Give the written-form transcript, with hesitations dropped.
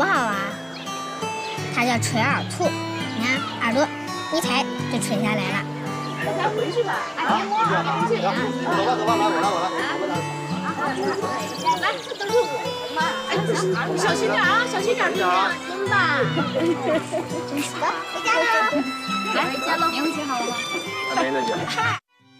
不好啊？它叫垂耳兔，你看耳朵一抬就垂下来了。 那咱回去吧。哎，别摸啊，别摸啊！ 走吧，来，我来。 来，这都是我嘛。哎，小心点啊，小心点，对吧？真的。 真是的，回家喽。 来，回家喽。你回去好了吗？ 没那姐。